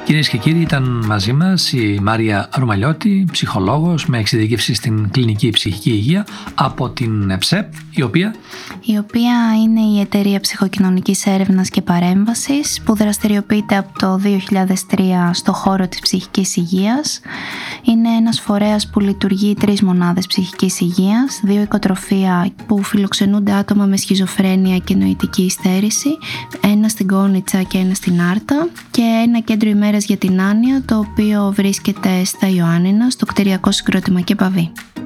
Κυρίες και κύριοι, ήταν μαζί μας η Μάρια Ρουμαλιώτη, ψυχολόγος με εξειδίκευση στην κλινική ψυχική υγεία από την ΕΨΕΠ, η οποία είναι η Εταιρεία Ψυχοκοινωνικής Έρευνας και Παρέμβασης που δραστηριοποιείται από το 2003 στο χώρο της ψυχικής υγείας. Είναι ένας φορέας που λειτουργεί 3 μονάδες ψυχικής υγείας, 2 οικοτροφία που φιλοξενούνται άτομα με σχιζοφρένεια και νοητική υστέρηση, ένα στην Κόνιτσα και ένα στην Άρτα, και ένα κέντρο ημέρας για την άνοια, το οποίο βρίσκεται στα Ιωάννινα, στο κτηριακό συγκρότημα και Παβή.